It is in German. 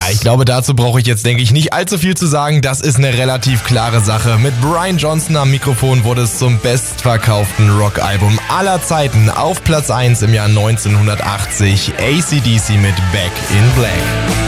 ich glaube, dazu brauche ich jetzt, denke ich, nicht allzu viel zu sagen. Das ist eine relativ klare Sache. Mit Brian Johnson am Mikrofon wurde es zum bestverkauften Rockalbum aller Zeiten. Auf Platz 1 im Jahr 1980 AC/DC mit Back in Black.